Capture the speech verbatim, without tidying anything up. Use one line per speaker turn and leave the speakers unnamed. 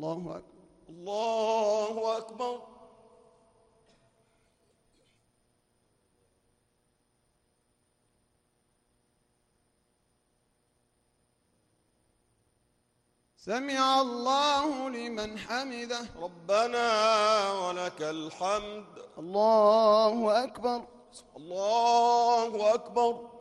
الله أكبر.
الله أكبر.
سمع الله لمن حمده.
ربنا ولك الحمد.
الله أكبر.
الله أكبر.